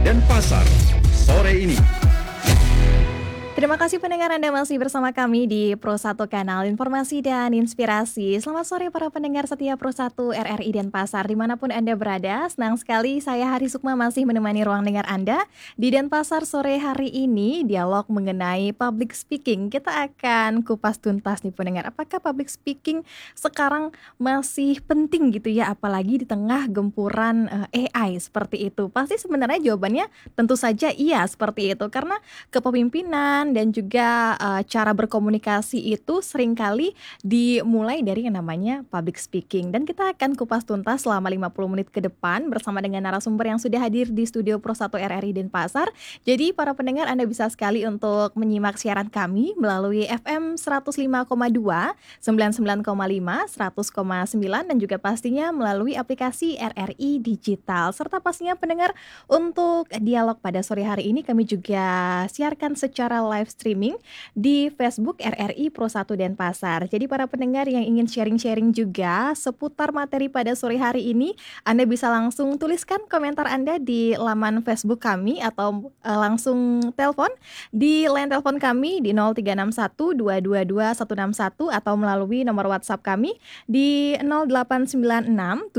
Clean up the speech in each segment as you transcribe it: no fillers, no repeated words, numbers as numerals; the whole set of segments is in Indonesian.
Denpasar sore ini. Terima kasih pendengar Anda masih bersama kami di Pro 1 Kanal Informasi dan Inspirasi. Selamat sore para pendengar setia Pro 1 RRI Denpasar dimanapun Anda berada. Senang sekali saya Hari Sukma masih menemani ruang dengar Anda. Di Denpasar sore hari ini dialog mengenai public speaking. Kita akan kupas tuntas nih pendengar. Apakah public speaking sekarang masih penting gitu ya, apalagi di tengah gempuran AI seperti itu? Pasti sebenarnya jawabannya tentu saja iya seperti itu. Karena kepemimpinan dan juga cara berkomunikasi itu seringkali dimulai dari yang namanya public speaking. Dan kita akan kupas tuntas selama 50 menit ke depan bersama dengan narasumber yang sudah hadir di studio Pro 1 RRI Denpasar. Jadi para pendengar Anda bisa sekali untuk menyimak siaran kami melalui FM 105,2, 99,5, 100,9 dan juga pastinya melalui aplikasi RRI Digital. Serta pastinya pendengar untuk dialog pada sore hari ini kami juga siarkan secara live streaming di Facebook RRI Pro 1 Denpasar. Jadi para pendengar yang ingin sharing-sharing juga seputar materi pada sore hari ini, Anda bisa langsung tuliskan komentar Anda di laman Facebook kami atau langsung telepon di line telepon kami di 0361 222 161 atau melalui nomor WhatsApp kami di 0896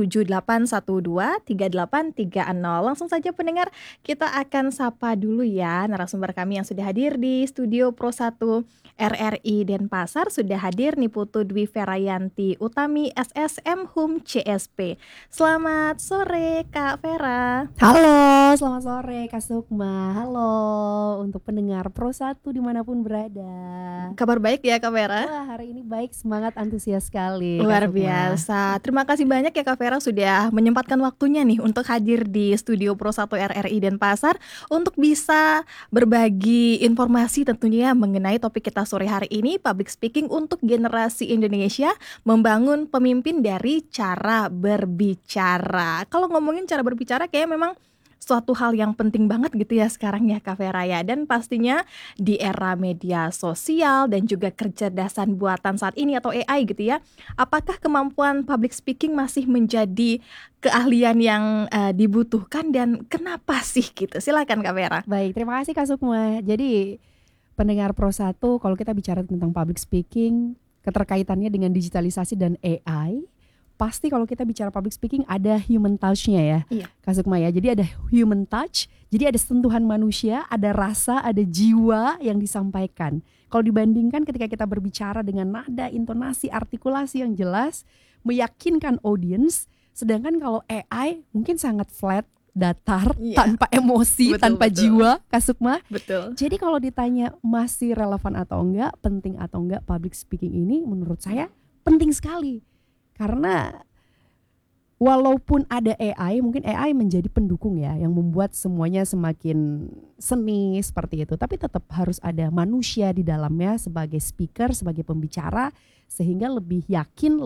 7812 3830. Langsung saja pendengar, kita akan sapa dulu ya narasumber kami yang sudah hadir di studio Pro 1 RRI Denpasar. Sudah hadir Niputu Dwi Ferayanti Utami SSM Hum CSP. Selamat sore Kak Vera. Halo, selamat sore Kak Sukma. Halo untuk pendengar Pro 1 dimanapun berada. Kabar baik ya Kak Vera? Wah, hari ini baik, semangat, antusias sekali. Luar biasa. Terima kasih banyak ya Kak Vera sudah menyempatkan waktunya nih untuk hadir di studio Pro 1 RRI Denpasar untuk bisa berbagi informasi tentunya mengenai topik kita sore hari ini, public speaking untuk generasi Indonesia, membangun pemimpin dari cara berbicara. Kalau ngomongin cara berbicara kayak memang suatu hal yang penting banget gitu ya sekarang ya Kak Vera ya. Dan pastinya di era media sosial dan juga kecerdasan buatan saat ini atau AI gitu ya, apakah kemampuan public speaking masih menjadi keahlian yang dibutuhkan dan kenapa sih gitu? Silakan Kak Vera. Baik, terima kasih Kak Sukma. Jadi pendengar Pro 1, kalau kita bicara tentang public speaking, keterkaitannya dengan digitalisasi dan AI, pasti kalau kita bicara public speaking ada human touch-nya ya, Iya. Kak Sukma ya. Jadi ada human touch, jadi ada sentuhan manusia, ada rasa, ada jiwa yang disampaikan. Kalau dibandingkan ketika kita berbicara dengan nada, intonasi, artikulasi yang jelas, meyakinkan audience, sedangkan kalau AI mungkin sangat flat, datar, tanpa emosi, tanpa jiwa, Kak Sukma. Betul. Jadi kalau ditanya masih relevan atau enggak, penting atau enggak public speaking ini, menurut saya penting sekali. Karena walaupun ada AI, mungkin AI menjadi pendukung ya, yang membuat semuanya semakin seni seperti itu. Tapi tetap harus ada manusia di dalamnya sebagai speaker, sebagai pembicara, sehingga lebih yakin,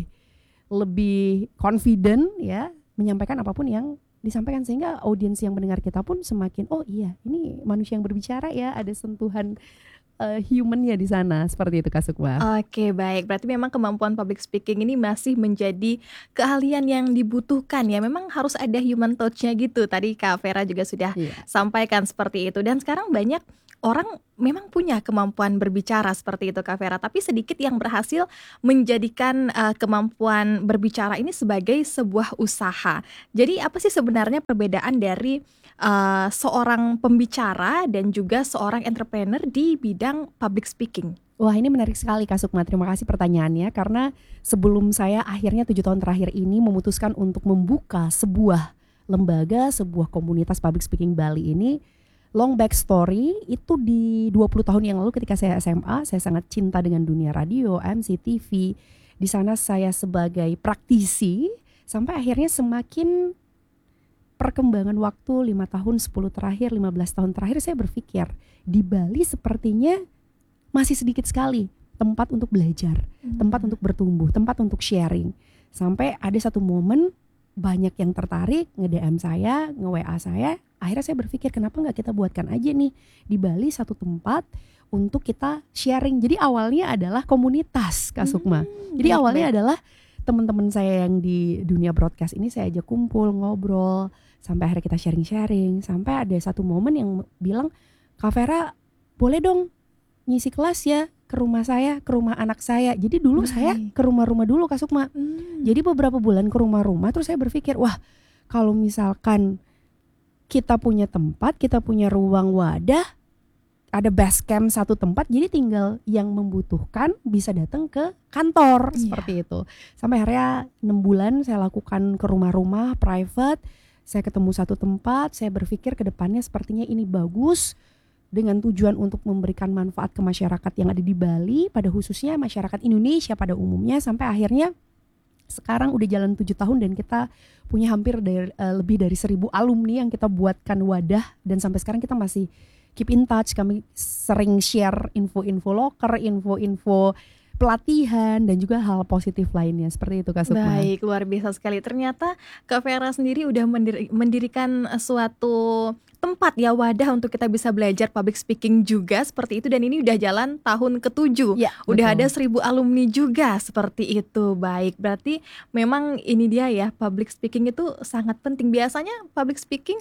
lebih confident ya, menyampaikan apapun yang disampaikan, sehingga audiens yang mendengar kita pun semakin, oh iya ini manusia yang berbicara ya, ada sentuhan human-nya di sana, seperti itu Kak Sukma. Oke, baik. Berarti memang kemampuan public speaking ini masih menjadi keahlian yang dibutuhkan ya. Memang harus ada human touch-nya gitu. Tadi Kak Vera juga sudah sampaikan seperti itu. Dan sekarang banyak orang memang punya kemampuan berbicara seperti itu Kak Vera, tapi sedikit yang berhasil menjadikan kemampuan berbicara ini sebagai sebuah usaha. Jadi apa sih sebenarnya perbedaan dari seorang pembicara dan juga seorang entrepreneur di bidang public speaking? Wah, ini menarik sekali Kak Sukma, terima kasih pertanyaannya. Karena sebelum saya akhirnya 7 tahun terakhir ini memutuskan untuk membuka sebuah lembaga, sebuah komunitas public speaking Bali ini, long back story itu di 20 tahun yang lalu ketika saya SMA, saya sangat cinta dengan dunia radio, MC, TV. Di sana saya sebagai praktisi, sampai akhirnya semakin perkembangan waktu 5 tahun, 10 terakhir, 15 tahun terakhir saya berpikir di Bali sepertinya masih sedikit sekali tempat untuk belajar, tempat untuk bertumbuh, tempat untuk sharing. Sampai ada satu momen banyak yang tertarik nge-DM saya, nge-WA saya. Akhirnya saya berpikir kenapa gak kita buatkan aja nih di Bali satu tempat untuk kita sharing. Jadi awalnya adalah komunitas Kak Sukma. Jadi awalnya adalah teman-teman saya yang di dunia broadcast ini saya ajak kumpul, ngobrol, sampai akhirnya kita sharing-sharing, sampai ada satu momen yang bilang, Kak Vera boleh dong ngisi kelas ya ke rumah saya, ke rumah anak saya. Jadi dulu saya ke rumah-rumah dulu Kak Sukma. Jadi beberapa bulan ke rumah-rumah, terus saya berpikir, wah kalau misalkan kita punya tempat, kita punya ruang wadah, ada base camp satu tempat, jadi tinggal yang membutuhkan bisa datang ke kantor, seperti itu. Sampai akhirnya 6 bulan saya lakukan ke rumah-rumah private, saya ketemu satu tempat, saya berpikir ke depannya sepertinya ini bagus, dengan tujuan untuk memberikan manfaat ke masyarakat yang ada di Bali, pada khususnya masyarakat Indonesia pada umumnya, sampai akhirnya sekarang udah jalan 7 tahun dan kita punya hampir lebih dari 1.000 alumni yang kita buatkan wadah, dan sampai sekarang kita masih keep in touch. Kami sering share info-info loker, info-info pelatihan dan juga hal positif lainnya, seperti itu Kak Sukma. Baik, luar biasa sekali. Ternyata Kak Vera sendiri udah mendirikan suatu tempat ya, wadah untuk kita bisa belajar public speaking juga seperti itu, dan ini udah jalan tahun ke-7. Ya, udah betul. ada 1.000 alumni juga seperti itu. Baik, berarti memang ini dia ya, public speaking itu sangat penting. Biasanya public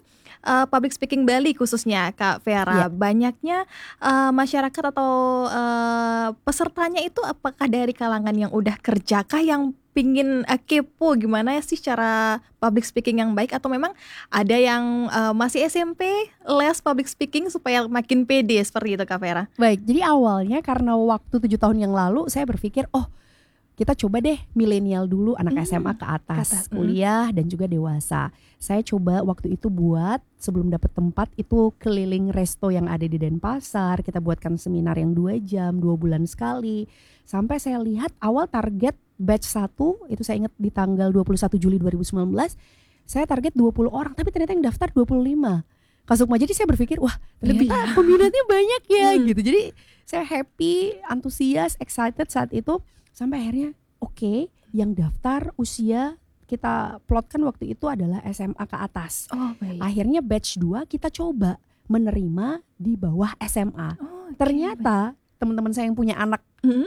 speaking Bali khususnya Kak Vera, Ya. banyaknya masyarakat atau pesertanya itu apakah dari kalangan yang udah kerjakah, yang pingin kepo gimana sih cara public speaking yang baik, atau memang ada yang masih SMP les public speaking supaya makin pede, seperti itu Kak Vera? Baik, jadi awalnya karena waktu 7 tahun yang lalu saya berpikir, oh kita coba deh milenial dulu, anak SMA ke atas, kuliah dan juga dewasa. Saya coba waktu itu buat, sebelum dapat tempat itu keliling resto yang ada di Denpasar. Kita buatkan seminar yang 2 jam, 2 bulan sekali. Sampai saya lihat awal target batch 1, itu saya ingat di tanggal 21 Juli 2019, saya target 20 orang, tapi ternyata yang daftar 25. Kak Sukma, jadi saya berpikir, wah ternyata peminatnya banyak ya gitu. Jadi saya happy, antusias, excited saat itu. Sampai akhirnya oke, yang daftar usia kita plotkan waktu itu adalah SMA ke atas. Baik. Akhirnya batch 2 kita coba menerima di bawah SMA. Ternyata teman-teman saya yang punya anak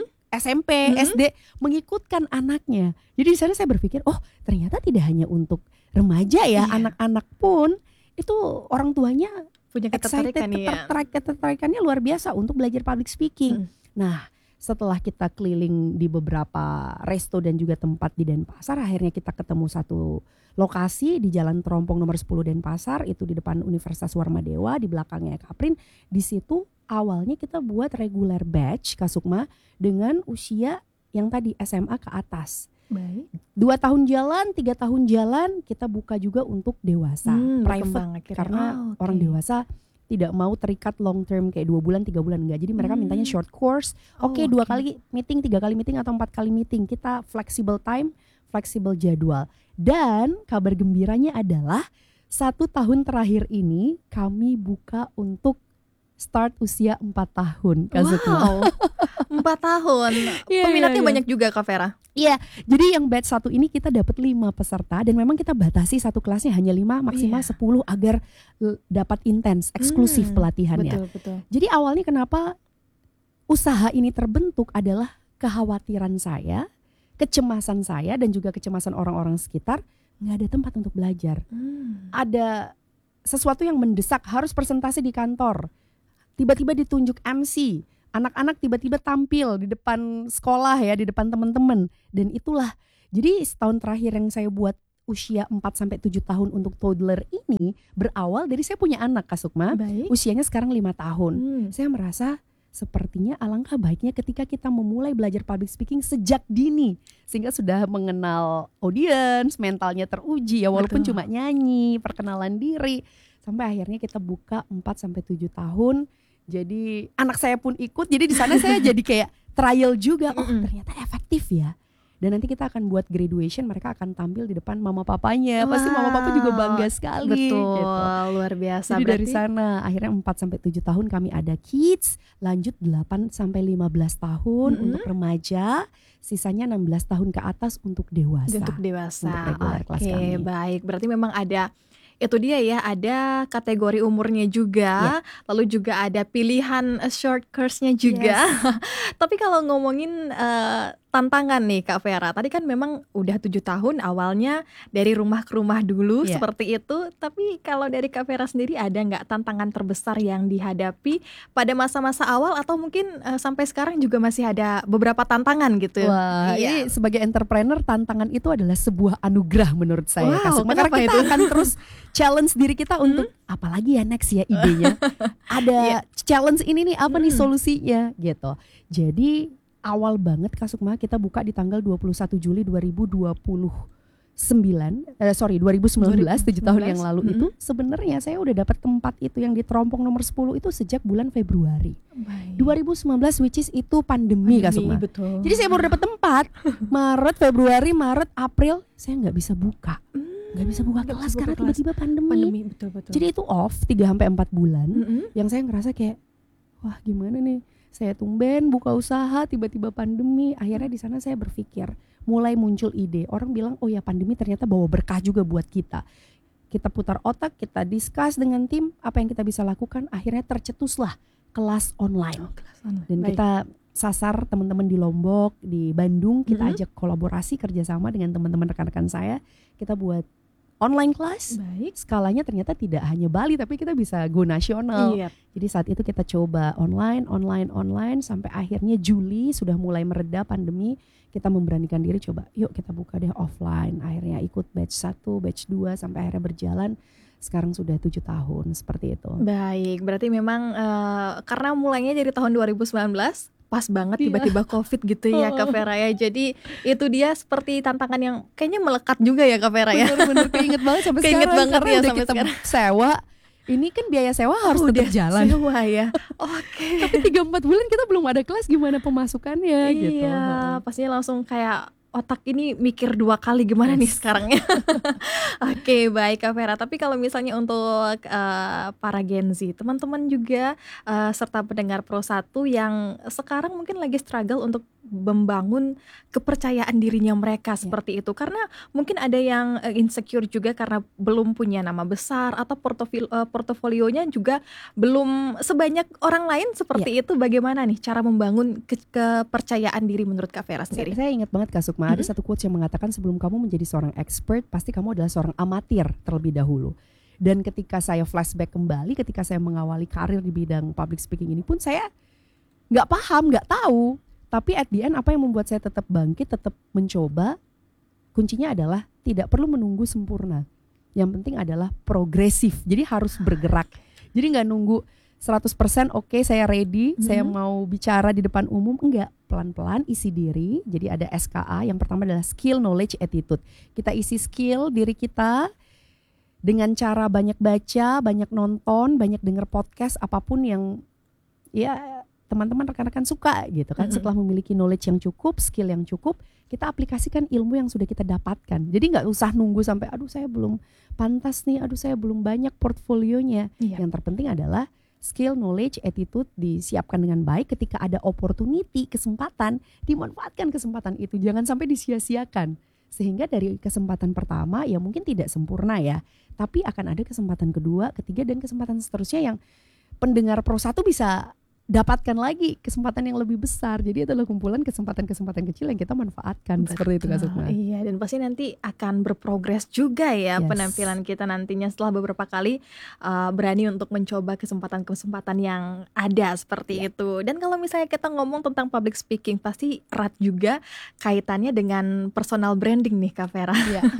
SMP, SD mengikutkan anaknya. Jadi di sana saya berpikir, oh ternyata tidak hanya untuk remaja ya, anak-anak pun itu orang tuanya punya ketertarikannya luar biasa untuk belajar public speaking. Nah, setelah kita keliling di beberapa resto dan juga tempat di Denpasar, akhirnya kita ketemu satu lokasi di Jalan Terompong nomor 10 Denpasar, itu di depan Universitas Warmadewa, di belakangnya Kaprin. Di situ awalnya kita buat regular batch Kak Sukma dengan usia yang tadi SMA ke atas. Baik. 2 tahun jalan, 3 tahun jalan, kita buka juga untuk dewasa, private, karena orang dewasa tidak mau terikat long term kayak 2 bulan 3 bulan, enggak. Jadi mereka mintanya short course. Oke, 2 kali meeting, 3 kali meeting atau 4 kali meeting. Kita flexible time, flexible jadwal. Dan kabar gembiranya adalah 1 tahun terakhir ini kami buka untuk start usia 4 tahun. Wow, 4 tahun. Peminatnya banyak juga Kak Vera? Iya, jadi yang batch 1 ini kita dapat 5 peserta, dan memang kita batasi satu kelasnya hanya 5, maksimal 10 agar dapat intens, eksklusif pelatihannya. Betul. Jadi awalnya kenapa usaha ini terbentuk adalah kekhawatiran saya, kecemasan saya dan juga kecemasan orang-orang sekitar, nggak ada tempat untuk belajar. Ada sesuatu yang mendesak, harus presentasi di kantor, tiba-tiba ditunjuk MC. Anak-anak tiba-tiba tampil di depan sekolah ya, di depan teman-teman. Dan itulah, jadi setahun terakhir yang saya buat usia 4-7 tahun untuk toddler ini berawal dari saya punya anak Kak Sukma. Usianya sekarang 5 tahun. Saya merasa sepertinya alangkah baiknya ketika kita memulai belajar public speaking sejak dini. Sehingga sudah mengenal audiens, mentalnya teruji ya, walaupun cuma nyanyi, perkenalan diri. Sampai akhirnya kita buka 4-7 tahun. Jadi anak saya pun ikut, jadi di sana saya jadi kayak trial juga. Oh ternyata efektif ya. Dan nanti kita akan buat graduation, mereka akan tampil di depan mama papanya. Pasti mama papa juga bangga sekali. Betul, gitu. Luar biasa. Jadi dari sana akhirnya 4-7 tahun kami ada kids, lanjut 8-15 tahun untuk remaja, sisanya 16 tahun ke atas untuk dewasa. Untuk dewasa. Kelas kami. Baik. Berarti memang ada, itu dia ya, ada kategori umurnya juga, lalu juga ada pilihan short course-nya juga. Tapi kalau ngomongin tantangan nih Kak Vera. Tadi kan memang udah 7 tahun awalnya dari rumah ke rumah dulu Iya. seperti itu. Tapi kalau dari Kak Vera sendiri ada nggak tantangan terbesar yang dihadapi pada masa-masa awal atau mungkin sampai sekarang juga masih ada beberapa tantangan gitu? Wah, Iya. ini sebagai entrepreneur tantangan itu adalah sebuah anugerah menurut saya. Wow, Kak Sukma. Karena kenapa kita itu? akan terus challenge diri kita untuk apalagi ya next ya idenya. Ada Iya. challenge ini nih apa nih Mm. solusinya gitu. Jadi awal banget Kak Sukma kita buka di tanggal 21 Juli 2019, 7 tahun yang lalu itu sebenarnya saya udah dapat tempat itu yang di Terompong nomor 10 itu sejak bulan Februari. Baik. 2019 which is itu pandemi Kak Sukma. Betul. Jadi saya baru dapat tempat Maret, April saya nggak bisa buka, nggak bisa buka Nggak kelas bisa buka karena kelas. tiba-tiba pandemi. Pandemi betul. Jadi itu off 3-4 bulan Mm-mm. yang saya ngerasa kayak wah gimana nih, saya tumben buka usaha tiba-tiba pandemi. Akhirnya di sana saya berpikir, mulai muncul ide. Orang bilang oh ya pandemi ternyata bawa berkah juga buat kita. Kita putar otak, kita discuss dengan tim apa yang kita bisa lakukan. Akhirnya tercetuslah kelas online. Kelas online. Dan Baik. kita sasar teman-teman di Lombok, di Bandung, kita ajak kolaborasi kerjasama dengan teman-teman rekan-rekan saya. Kita buat online class. Baik. Skalanya ternyata tidak hanya Bali, tapi kita bisa go nasional. Iya. Jadi saat itu kita coba online sampai akhirnya Juli sudah mulai mereda pandemi. Kita memberanikan diri coba, yuk kita buka deh offline. Akhirnya ikut batch 1, batch 2 sampai akhirnya berjalan. Sekarang sudah 7 tahun seperti itu. Baik, berarti memang karena mulainya dari tahun 2019 pas banget Iya. tiba-tiba COVID gitu ya Kak Vera ya. Jadi itu dia seperti tantangan yang kayaknya melekat juga ya Kak Vera ya. Bener-bener keinget banget sampai Keinget sekarang. banget Karena ya udah sampai kita sekarang. sewa. Ini kan biaya sewa harus Udah tetap jalan. sewa ya. Oke. Tapi 3-4 bulan kita belum ada kelas, gimana pemasukannya gitu. Iya, pastinya langsung kayak otak ini mikir 2 kali gimana nih sekarang ya. Oke, baik Kak Vera. Tapi kalau misalnya untuk para Gen Z, teman-teman juga serta pendengar Pro 1 yang sekarang mungkin lagi struggle untuk membangun kepercayaan dirinya mereka seperti itu. Karena mungkin ada yang insecure juga karena belum punya nama besar atau portofolionya juga belum sebanyak orang lain seperti itu. Bagaimana nih cara membangun kepercayaan diri menurut Kak Vera sendiri? Saya ingat banget Kak Sukma, ada satu quotes yang mengatakan sebelum kamu menjadi seorang expert, pasti kamu adalah seorang amatir terlebih dahulu. Dan ketika saya flashback kembali, ketika saya mengawali karir di bidang public speaking ini pun saya nggak paham, nggak tahu. Tapi at the end apa yang membuat saya tetap bangkit, tetap mencoba, kuncinya adalah tidak perlu menunggu sempurna. Yang penting adalah progresif, jadi harus bergerak. Jadi nggak nunggu 100% oke, saya ready, saya mau bicara di depan umum. Enggak, pelan-pelan isi diri. Jadi ada SKA, yang pertama adalah skill, knowledge, attitude. Kita isi skill diri kita dengan cara banyak baca, banyak nonton, banyak denger podcast, apapun yang ya teman-teman rekan-rekan suka gitu kan. Setelah memiliki knowledge yang cukup, skill yang cukup, kita aplikasikan ilmu yang sudah kita dapatkan. Jadi nggak usah nunggu sampai aduh saya belum pantas nih, aduh saya belum banyak portfolionya. Yang terpenting adalah skill, knowledge, attitude disiapkan dengan baik. Ketika ada opportunity, kesempatan, dimanfaatkan kesempatan itu. Jangan sampai disia-siakan. Sehingga dari kesempatan pertama ya mungkin tidak sempurna ya, tapi akan ada kesempatan kedua, ketiga, dan kesempatan seterusnya yang pendengar Pro 1 bisa dapatkan lagi kesempatan yang lebih besar. Jadi adalah kumpulan kesempatan-kesempatan kecil yang kita manfaatkan. Seperti itu Kak Sukma. Iya, dan pasti nanti akan berprogres juga ya penampilan kita nantinya setelah beberapa kali berani untuk mencoba kesempatan-kesempatan yang ada seperti itu. Dan kalau misalnya kita ngomong tentang public speaking, pasti erat juga kaitannya dengan personal branding nih Kak Vera.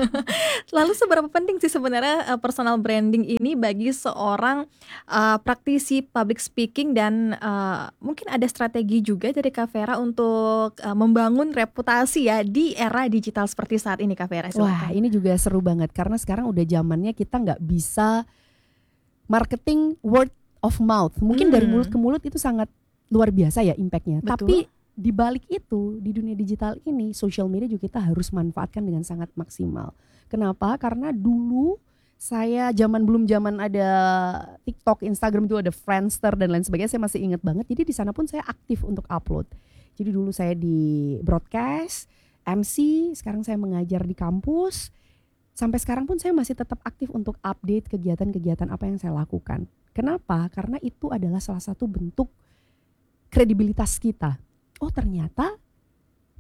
Lalu seberapa penting sih sebenarnya personal branding ini bagi seorang praktisi public speaking, dan mungkin ada strategi juga dari Kak Vera untuk membangun reputasi ya di era digital seperti saat ini Kak Vera? Wah, ini juga seru banget karena sekarang udah zamannya kita nggak bisa marketing word of mouth. Mungkin dari mulut ke mulut itu sangat luar biasa ya impactnya. Betul. Tapi di balik itu di dunia digital ini social media juga kita harus manfaatkan dengan sangat maksimal. Kenapa? Karena dulu saya belum zaman ada TikTok, Instagram, itu ada Friendster dan lain sebagainya, saya masih ingat banget. Jadi di sana pun saya aktif untuk upload. Jadi dulu saya di broadcast, MC, sekarang saya mengajar di kampus. Sampai sekarang pun saya masih tetap aktif untuk update kegiatan-kegiatan apa yang saya lakukan. Kenapa? Karena itu adalah salah satu bentuk kredibilitas kita. Oh ternyata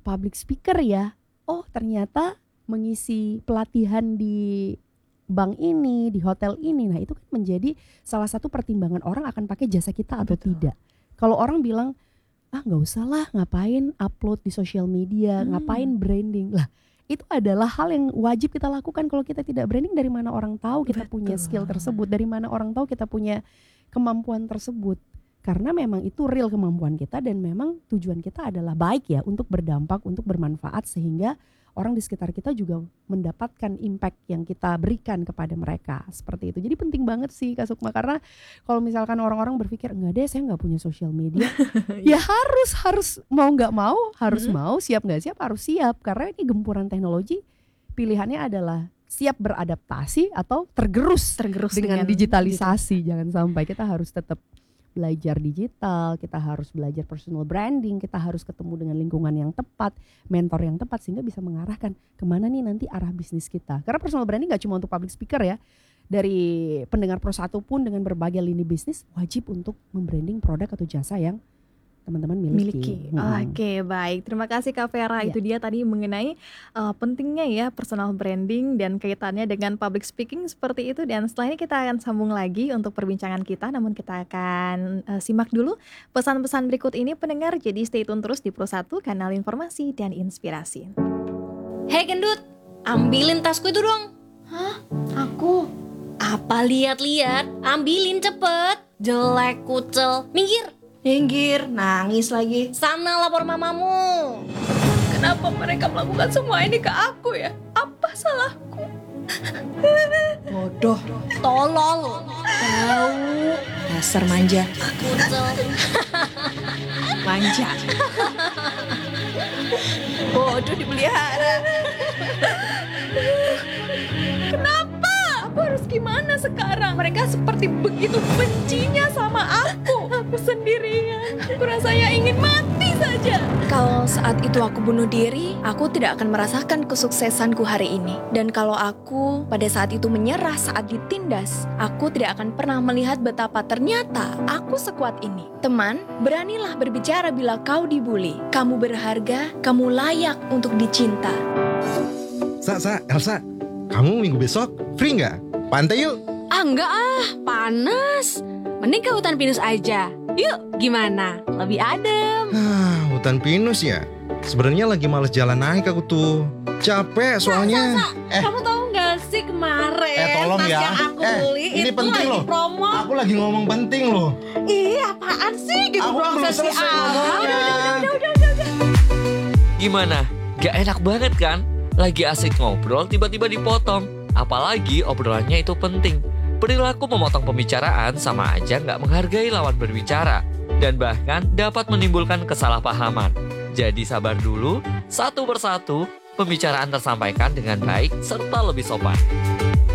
public speaker ya. Oh ternyata mengisi pelatihan di bank ini, di hotel ini. Nah itu kan menjadi salah satu pertimbangan orang akan pakai jasa kita atau tidak. Kalau orang bilang, nggak usah lah, ngapain upload di sosial media, ngapain branding. Lah itu adalah hal yang wajib kita lakukan. Kalau kita tidak branding, dari mana orang tahu kita punya skill tersebut, dari mana orang tahu kita punya kemampuan tersebut. Karena memang itu real kemampuan kita dan memang tujuan kita adalah baik ya, untuk berdampak, untuk bermanfaat, sehingga orang di sekitar kita juga mendapatkan impact yang kita berikan kepada mereka, seperti itu. Jadi penting banget sih Kak Sukma, karena kalau misalkan orang-orang berpikir enggak deh saya nggak punya sosial media, ya harus mau nggak mau harus mau, siap nggak siap harus siap, karena ini gempuran teknologi. Pilihannya adalah siap beradaptasi atau tergerus dengan digitalisasi. Jangan sampai, kita harus tetap belajar digital, kita harus belajar personal branding, kita harus ketemu dengan lingkungan yang tepat, mentor yang tepat, sehingga bisa mengarahkan kemana nih nanti arah bisnis kita. Karena personal branding gak cuma untuk public speaker ya, dari pendengar Pro 1 pun dengan berbagai lini bisnis wajib untuk membranding produk atau jasa yang teman-teman miliki. Oke, baik. Terima kasih Kak Vera. Itu dia tadi mengenai pentingnya ya personal branding dan kaitannya dengan public speaking seperti itu. Dan setelah ini kita akan sambung lagi untuk perbincangan kita. Namun kita akan simak dulu pesan-pesan berikut ini pendengar. Jadi stay tune terus di Pro 1, kanal informasi dan inspirasi. Hei gendut, ambilin tasku itu dong. Hah? Aku? Apa lihat-lihat? Ambilin cepet. Jelek kucel. Minggir, nangis lagi. Sana lapor mamamu. Kenapa mereka melakukan semua ini ke aku ya? Apa salahku? Bodoh, Tolol. tahu. Dasar manja. Kucel. Manja. Bodoh dipelihara. Kenapa? Aku harus gimana sekarang? Mereka seperti begitu bencinya sama aku. Aku sendirian. Aku rasanya ingin mati saja. Kalau saat itu aku bunuh diri, aku tidak akan merasakan kesuksesanku hari ini. Dan kalau aku pada saat itu menyerah saat ditindas, aku tidak akan pernah melihat betapa ternyata aku sekuat ini. Teman, beranilah berbicara bila kau dibully. Kamu berharga, kamu layak untuk dicinta. Elsa, kamu minggu besok free nggak? Pantai yuk. Enggak panas. Mending ke hutan pinus aja. Yuk, gimana? Lebih adem. Hutan pinus ya? Sebenarnya lagi males jalan naik aku tuh. Capek soalnya. Kamu tahu nggak sih kemarin Tolong tas ya. yang aku beli Ini itu penting lagi loh. promo. Aku lagi ngomong penting loh. Iya, apaan sih gitu Aku belum prosesi selesai ngomongnya. udah. Gimana? Gak enak banget kan? Lagi asik ngobrol tiba-tiba dipotong. Apalagi obrolannya itu penting. Perilaku memotong pembicaraan sama aja gak menghargai lawan berbicara. Dan bahkan dapat menimbulkan kesalahpahaman. Jadi sabar dulu, satu persatu pembicaraan tersampaikan dengan baik serta lebih sopan.